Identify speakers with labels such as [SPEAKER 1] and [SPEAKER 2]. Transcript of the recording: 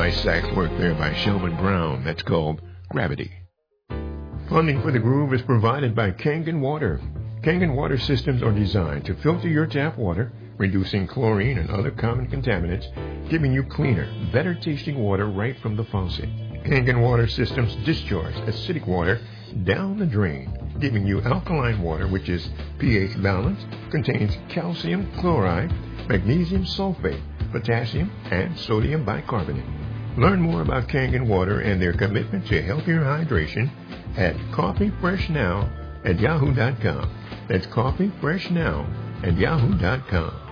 [SPEAKER 1] Nice sax work there by Shelvin Brown. That's called Gravity. Funding for the Groove is provided by Kangen Water. Kangen Water systems are designed to filter your tap water, reducing chlorine and other common contaminants, giving you cleaner, better tasting water right from the faucet. Kangen Water systems discharge acidic water down the drain, giving you alkaline water which is pH balanced, contains calcium chloride, magnesium sulfate, potassium, and sodium bicarbonate. Learn more about Kangen Water and their commitment to healthier hydration at coffeefreshnow@yahoo.com. That's coffeefreshnow@yahoo.com.